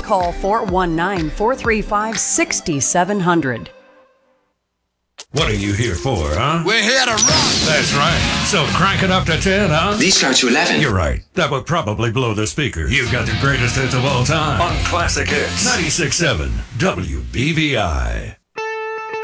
call 419-435-6700. What are you here for, huh? We're here to rock. That's right. So crank it up to 10, huh? These start to 11. You're right. That would probably blow the speakers. You've got the greatest hits of all time on Classic Hits 96.7 WBVI.